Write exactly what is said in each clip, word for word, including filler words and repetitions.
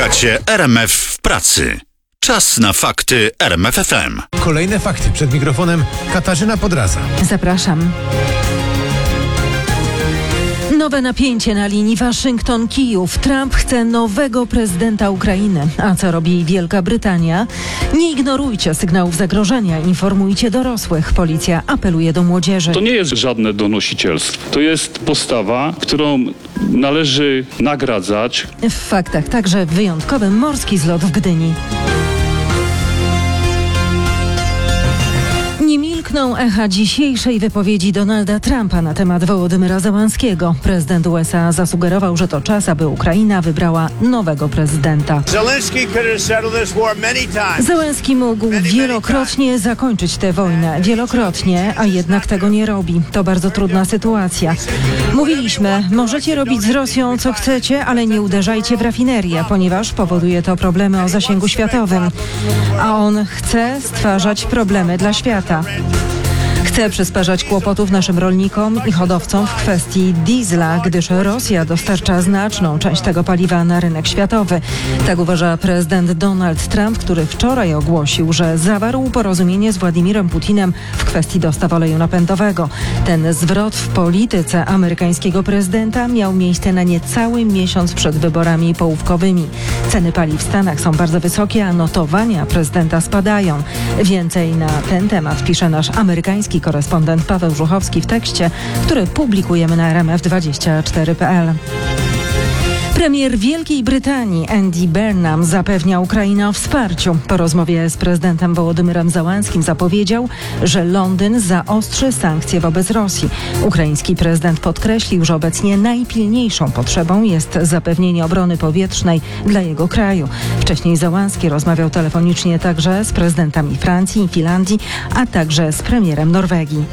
Słuchacie R M F w pracy. Czas na fakty R M F F M. Kolejne fakty przed mikrofonem Katarzyna Podraza. Zapraszam. Nowe napięcie na linii Waszyngton-Kijów. Trump chce nowego prezydenta Ukrainy. A co robi Wielka Brytania? Nie ignorujcie sygnałów zagrożenia, informujcie dorosłych. Policja apeluje do młodzieży. To nie jest żadne donosicielstwo. To jest postawa, którą należy nagradzać. W faktach także wyjątkowy morski zlot w Gdyni. Nie milkną echa dzisiejszej wypowiedzi Donalda Trumpa na temat Wołodymyra Zełenskiego. Prezydent U S A zasugerował, że to czas, aby Ukraina wybrała nowego prezydenta. Zełenski mógł wielokrotnie zakończyć tę wojnę. Wielokrotnie, a jednak tego nie robi. To bardzo trudna sytuacja. Mówiliśmy, możecie robić z Rosją co chcecie, ale nie uderzajcie w rafinerię, ponieważ powoduje to problemy o zasięgu światowym. A on chce stwarzać problemy dla świata. Chce przysparzać kłopotów naszym rolnikom i hodowcom w kwestii diesla, gdyż Rosja dostarcza znaczną część tego paliwa na rynek światowy. Tak uważa prezydent Donald Trump, który wczoraj ogłosił, że zawarł porozumienie z Władimirem Putinem w kwestii dostaw oleju napędowego. Ten zwrot w polityce amerykańskiego prezydenta miał miejsce na niecały miesiąc przed wyborami połówkowymi. Ceny paliw w Stanach są bardzo wysokie, a notowania prezydenta spadają. Więcej na ten temat pisze nasz amerykański korespondent Paweł Żuchowski w tekście, który publikujemy na R M F dwadzieścia cztery kropka p l. Premier Wielkiej Brytanii Andy Burnham zapewnia Ukrainę o wsparciu. Po rozmowie z prezydentem Wołodymyrem Zełenskim zapowiedział, że Londyn zaostrzy sankcje wobec Rosji. Ukraiński prezydent podkreślił, że obecnie najpilniejszą potrzebą jest zapewnienie obrony powietrznej dla jego kraju. Wcześniej Zełenski rozmawiał telefonicznie także z prezydentami Francji i Finlandii, a także z premierem Norwegii.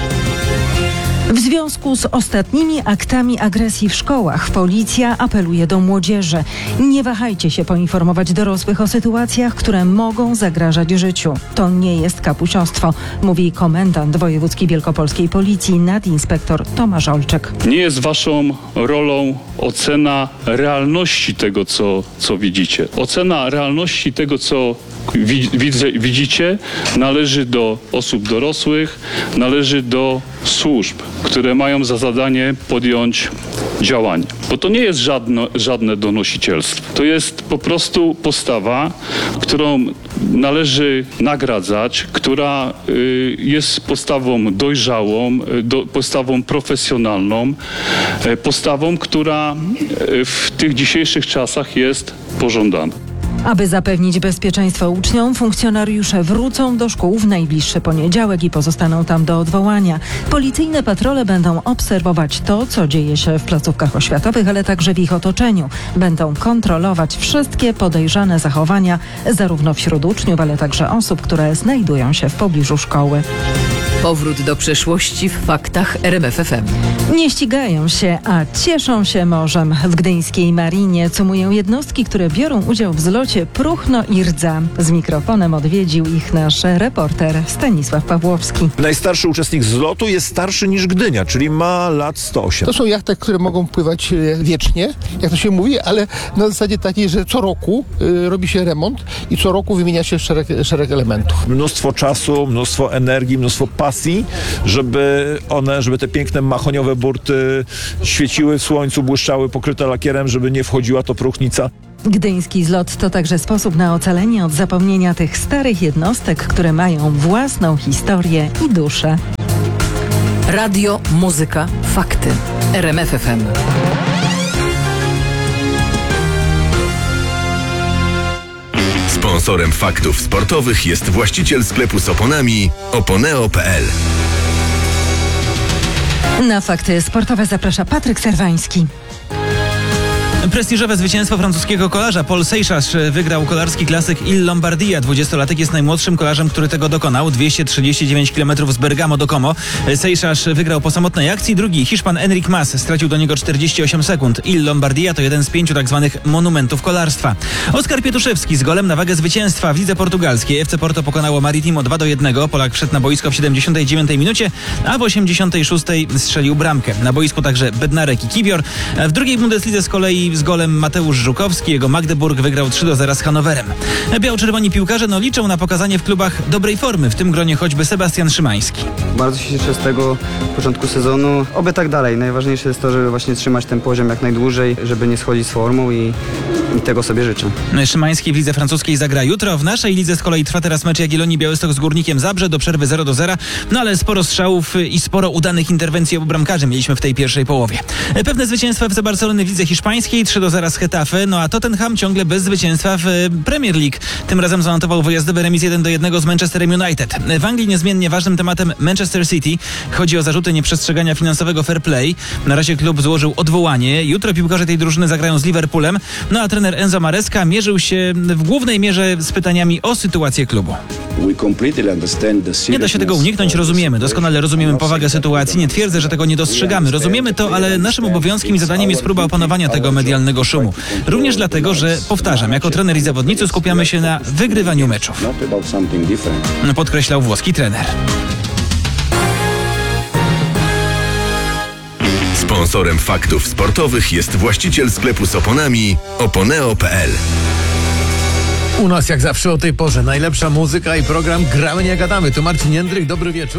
W związku z ostatnimi aktami agresji w szkołach policja apeluje do młodzieży. Nie wahajcie się poinformować dorosłych o sytuacjach, które mogą zagrażać życiu. To nie jest kapusiostwo, mówi komendant wojewódzki wielkopolskiej policji nadinspektor Tomasz Olczyk. Nie jest waszą rolą ocena realności tego, co, co widzicie. Ocena realności tego, co wi- widzę, widzicie, należy do osób dorosłych, należy do służb, które mają za zadanie podjąć działanie. Bo to nie jest żadne, żadne donosicielstwo. To jest po prostu postawa, którą należy nagradzać, która y, jest postawą dojrzałą, y, do, postawą profesjonalną, y, postawą, która y, w tych dzisiejszych czasach jest pożądana. Aby zapewnić bezpieczeństwo uczniom, funkcjonariusze wrócą do szkół w najbliższy poniedziałek i pozostaną tam do odwołania. Policyjne patrole będą obserwować to, co dzieje się w placówkach oświatowych, ale także w ich otoczeniu. Będą kontrolować wszystkie podejrzane zachowania, zarówno wśród uczniów, ale także osób, które znajdują się w pobliżu szkoły. Powrót do przeszłości w faktach R M F F M. Nie ścigają się, a cieszą się morzem. W gdyńskiej marinie cumują jednostki, które biorą udział w zlocie Próchno i Rdza. Z mikrofonem odwiedził ich nasz reporter Stanisław Pawłowski. Najstarszy uczestnik zlotu jest starszy niż Gdynia, czyli ma lat sto osiem. To są jachty, które mogą pływać wiecznie, jak to się mówi, ale na zasadzie takiej, że co roku y, robi się remont i co roku wymienia się szereg, szereg elementów. Mnóstwo czasu, mnóstwo energii, mnóstwo pasji, żeby one, żeby te piękne mahoniowe burty świeciły w słońcu, błyszczały, pokryte lakierem, żeby nie wchodziła to próchnica. Gdyński zlot to także sposób na ocalenie od zapomnienia tych starych jednostek, które mają własną historię i duszę. Radio, muzyka, fakty. R M F F M. Sponsorem faktów sportowych jest właściciel sklepu z oponami oponeo kropka p l. Na fakty sportowe zaprasza Patryk Serwański. Prestiżowe zwycięstwo francuskiego kolarza. Paul Seychas wygrał kolarski klasyk Il Lombardia. dwudziestolatek jest najmłodszym kolarzem, który tego dokonał. dwieście trzydzieści dziewięć kilometrów z Bergamo do Como. Seychas wygrał po samotnej akcji. Drugi, Hiszpan Enric Mas, stracił do niego czterdzieści osiem sekund. Il Lombardia to jeden z pięciu tak zwanych monumentów kolarstwa. Oskar Pietuszewski z golem na wagę zwycięstwa w lidze portugalskiej. F C Porto pokonało Maritimo dwa do jednego. Polak wszedł na boisko w siedemdziesiątej dziewiątej minucie, a w osiemdziesiątej szóstej strzelił bramkę. Na boisku także Bednarek i Kiwior. W drugiej Bundeslidze z kolei z golem Mateusz Żukowski. Jego Magdeburg wygrał trzy do zera z Hannowerem. Biało-czerwoni piłkarze no liczą na pokazanie w klubach dobrej formy, w tym gronie choćby Sebastian Szymański. Bardzo się cieszę z tego początku sezonu. Oby tak dalej. Najważniejsze jest to, żeby właśnie trzymać ten poziom jak najdłużej, żeby nie schodzić z formą i, i tego sobie życzę. Szymański w lidze francuskiej zagra jutro. W naszej lidze z kolei trwa teraz mecz Jagiellonii Białystok z Górnikiem Zabrze do przerwy zero do zera. No ale sporo strzałów i sporo udanych interwencji obu bramkarzy mieliśmy w tej pierwszej połowie. Pewne zwycięstwa F C Barcelony w lidze hiszpańskiej, trzy do zera z Getafe, no a Tottenham ciągle bez zwycięstwa w Premier League. Tym razem zanotował wyjazdowy remis jeden do jednego z Manchesterem United. W Anglii niezmiennie ważnym tematem Manchester City. Chodzi o zarzuty nieprzestrzegania finansowego fair play. Na razie klub złożył odwołanie. Jutro piłkarze tej drużyny zagrają z Liverpoolem. No a trener Enzo Maresca mierzył się w głównej mierze z pytaniami o sytuację klubu. Nie da się tego uniknąć, rozumiemy. Doskonale rozumiemy powagę sytuacji. Nie twierdzę, że tego nie dostrzegamy. Rozumiemy to, ale naszym obowiązkiem i zadaniem jest próba opanowania tego medialnego szumu. Również dlatego, że, powtarzam, jako trener i zawodnicy skupiamy się na wygrywaniu meczów. Podkreślał włoski trener. Sponsorem faktów sportowych jest właściciel sklepu z oponami oponeo kropka p l. U nas jak zawsze o tej porze najlepsza muzyka i program Gramy nie gadamy. Tu Marcin Jędrych, dobry wieczór.